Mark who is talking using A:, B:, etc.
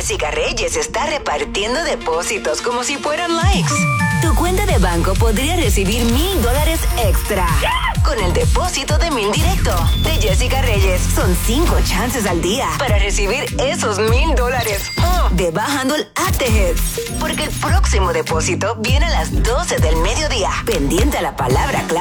A: Jessica Reyes está repartiendo depósitos como si fueran likes. Tu cuenta de banco podría recibir $1,000 extra. Con el depósito de 1000 directo de Jessica Reyes. Son 5 chances al día para recibir esos $1,000. De bajando el app de Hits. Porque el próximo depósito viene a las 12 del mediodía. Pendiente a la palabra clave